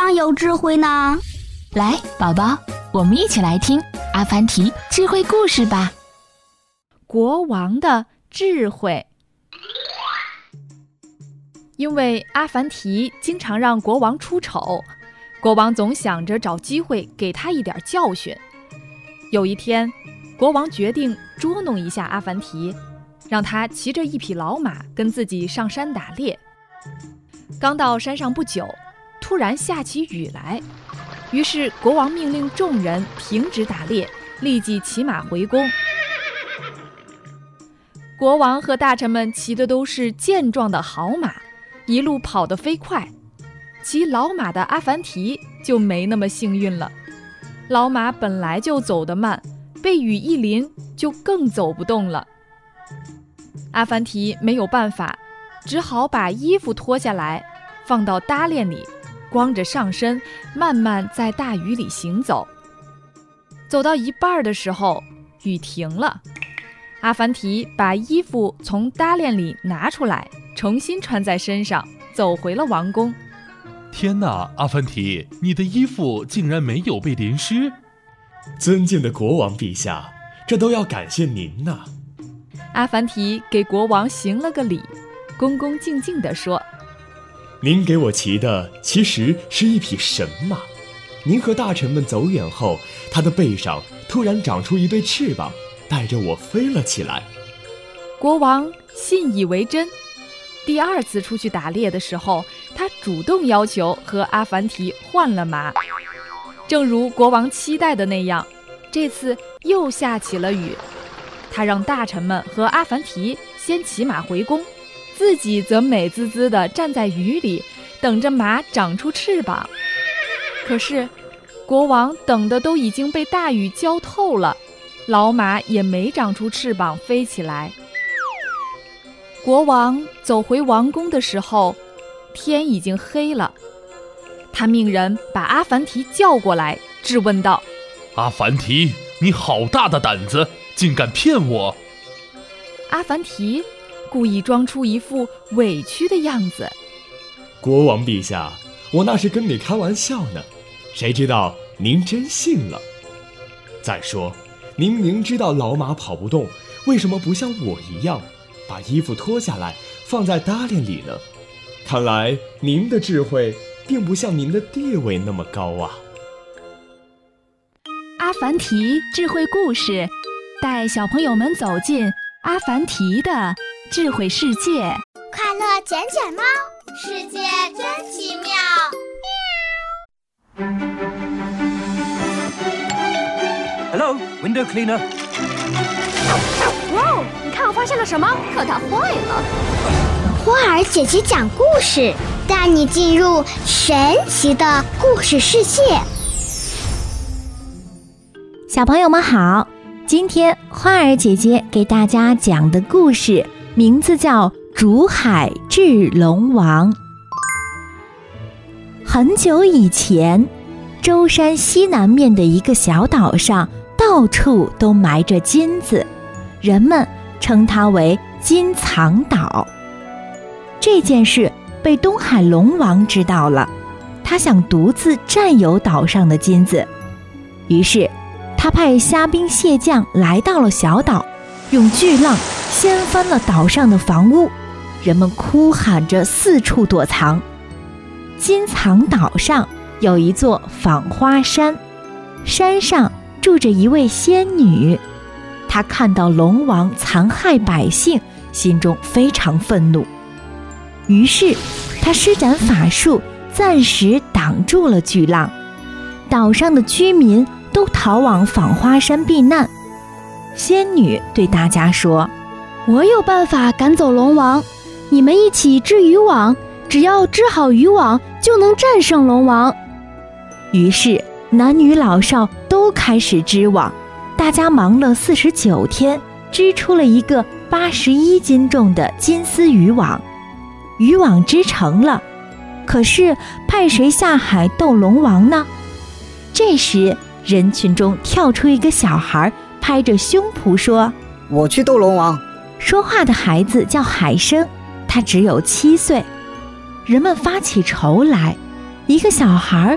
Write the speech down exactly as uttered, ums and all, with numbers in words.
样有智慧呢？ 来，宝宝，我们一起来听阿凡提智慧故事吧。 国王的智慧。因为阿凡提经常让国王出丑，国王总想着找机会给他一点教训。有一天，国王决定捉弄一下阿凡提，让他骑着一匹老马跟自己上山打猎。刚到山上不久，突然下起雨来，于是国王命令众人停止打猎，立即骑马回宫。国王和大臣们骑的都是健壮的好马，一路跑得飞快。骑老马的阿凡提就没那么幸运了，老马本来就走得慢，被雨一淋就更走不动了。阿凡提没有办法，只好把衣服脱下来放到搭链里，光着上身慢慢在大雨里行走。走到一半的时候，雨停了，阿凡提把衣服从搭链里拿出来，重新穿在身上，走回了王宫。 天哪，阿凡提，你的衣服竟然没有被淋湿。 尊敬的国王陛下，这都要感谢您呐。 阿凡提给国王行了个礼，恭恭敬敬地说： 您给我骑的其实是一匹神马，您和大臣们走远后，它的背上突然长出一对翅膀，带着我飞了起来。 国王信以为真。第二次出去打猎的时候，他主动要求和阿凡提换了马。正如国王期待的那样，这次又下起了雨。他让大臣们和阿凡提先骑马回宫，自己则美滋滋地站在雨里，等着马长出翅膀。可是国王等的都已经被大雨浇透了，老马也没长出翅膀飞起来。国王走回王宫的时候，天已经黑了。他命人把阿凡提叫过来，质问道： 阿凡提，你好大的胆子，竟敢骗我！ 阿凡提故意装出一副委屈的样子。 国王陛下，我那是跟你开玩笑呢，谁知道您真信了。再说，您明知道老马跑不动，为什么不像我一样把衣服脱下来放在搭链里呢？看来您的智慧并不像您的地位那么高啊。 阿凡提智慧故事，带小朋友们走进阿凡提的智慧世界。 快乐捡捡猫，世界真奇妙。 Hello, window cleaner. 哇，你看我发现了什么？可它坏了。 花儿姐姐讲故事，带你进入神奇的故事世界。 小朋友们好，今天花儿姐姐给大家讲的故事名字叫《竹海治龙王》。很久以前，舟山西南面的一个小岛上，到处都埋着金子，人们称它为金藏岛。这件事被东海龙王知道了，他想独自占有岛上的金子，于是他派虾兵蟹将来到了小岛，用巨浪掀翻了岛上的房屋，人们哭喊着四处躲藏。金藏岛上有一座纺花山，山上住着一位仙女，她看到龙王残害百姓，心中非常愤怒，于是她施展法术，暂时挡住了巨浪，岛上的居民都逃往纺花山避难。仙女对大家说： 我有办法赶走龙王，你们一起织渔网，只要织好渔网就能战胜龙王。 于是男女老少都开始织网，大家忙了四十九天，织出了一个八十一斤重的金丝渔网。渔网织成了，可是派谁下海斗龙王呢？这时人群中跳出一个小孩，拍着胸脯说： 我去斗龙王。 说话的孩子叫海生，他只有七岁。人们发起愁来，一个小孩